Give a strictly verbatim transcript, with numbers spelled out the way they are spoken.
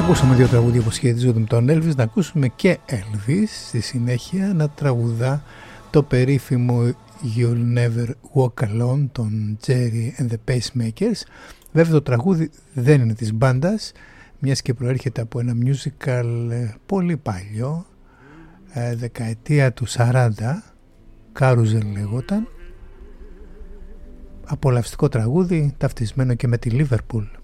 Ακούσαμε δύο τραγούδια που σχετίζονται με τον Elvis, να ακούσουμε και Elvis στη συνέχεια να τραγουδά το περίφημο You'll Never Walk Alone των Jerry and the Pacemakers. Βέβαια το τραγούδι δεν είναι της μπάντας, μιας και προέρχεται από ένα musical πολύ παλιό, δεκαετία του σαράντα, Carousel λέγονταν. Απολαυστικό τραγούδι, ταυτισμένο και με τη Liverpool.